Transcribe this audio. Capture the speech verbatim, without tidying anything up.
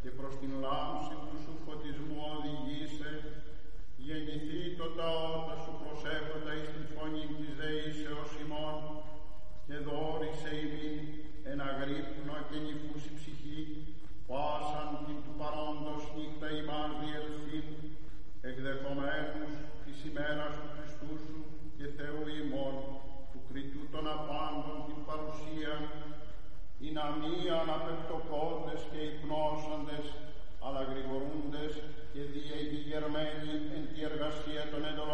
και προς την λάμψη του σου φωτισμού οδηγήσε, γεννηθεί το ταότα σου προσέχοντα εις την φωνή της δεήσεως ημών, και δόρισε ημίν εν αγρύπνο και νυφούση ψυχή, πάσαν την του παρόντος νύχτα ημάς διελθύν, εκδεχομένους της ημέρας του Χριστού σου και Θεού ημών, του κριτού των απάντων την παρουσία, οι να μη αναπεπτοκόντες και υπνώσαντες, αλλά γρηγορούντες και διεγηγερμένοι εν τη εργασία των εντολών